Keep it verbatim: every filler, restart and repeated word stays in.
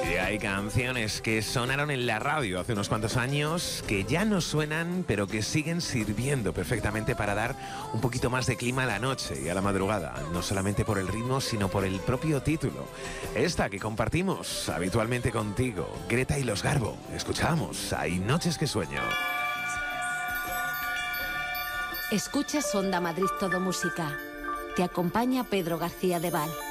Y hay canciones que sonaron en la radio hace unos cuantos años, que ya no suenan, pero que siguen sirviendo perfectamente para dar un poquito más de clima a la noche y a la madrugada. No solamente por el ritmo, sino por el propio título. Esta que compartimos habitualmente contigo, Greta y los Garbo. Escuchamos Hay noches que sueño. Escuchas Onda Madrid Todo Música. Te acompaña Pedro García de Val.